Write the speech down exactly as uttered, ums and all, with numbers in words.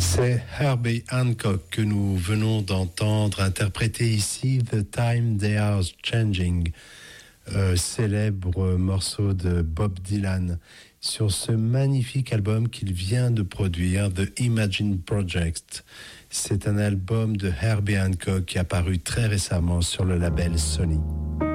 C'est Herbie Hancock que nous venons d'entendre interpréter ici The Time They Are Changing, euh, célèbre morceau de Bob Dylan, sur ce magnifique album qu'il vient de produire, The Imagine Project. C'est un album de Herbie Hancock qui a paru très récemment sur le label Sony.